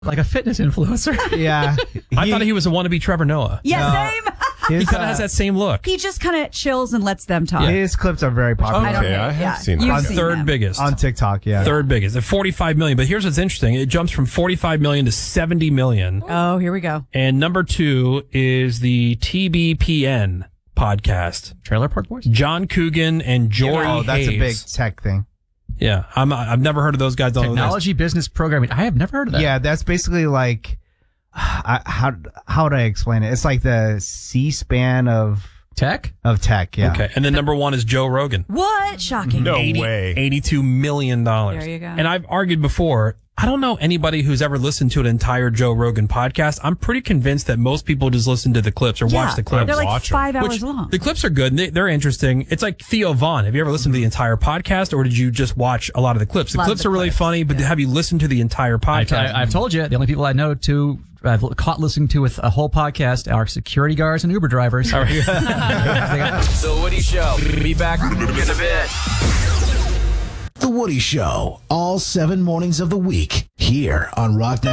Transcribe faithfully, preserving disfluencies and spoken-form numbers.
like a fitness influencer. Yeah. I thought he was a wannabe Trevor Noah. Yeah, No. same. He His, kind of uh, has that same look. He just kind of chills and lets them talk. His clips are very popular I don't Okay, know. I have yeah. seen You've that. seen Third them. biggest. on TikTok. Yeah. Third biggest at forty-five million. But here's what's interesting. It jumps from forty-five million to seventy million. Oh, here we go. And number two is the T B P N podcast. Trailer Park Boys? John Coogan and Jory Oh, that's a big Hayes. tech thing. Yeah, I'm, I've never heard of those guys. Don't know those. Technology business programming. I have never heard of that. Yeah, that's basically like I, how how would I explain it? It's like the C-SPAN of Tech? of tech. Yeah. Okay, and then number one is Joe Rogan. What? Shocking. No eighty way. eighty-two million dollars. There you go. And I've argued before, I don't know anybody who's ever listened to an entire Joe Rogan podcast. I'm pretty convinced that most people just listen to the clips or Yeah, watch the clips. They're like Watch 'em. five hours Which, long. the clips are good. And they, they're interesting. It's like Theo Vaughn. Have you ever listened to the entire podcast, or did you just watch a lot of the clips? The Lot of clips the are really clips, funny, but yeah. have you listened to the entire I, podcast? I, I've told you, the only people I know to, I've caught listening to with a whole podcast are security guards and Uber drivers. All right. The Woody Show. Be back in a bit. The Woody Show, all seven mornings of the week, here on Rock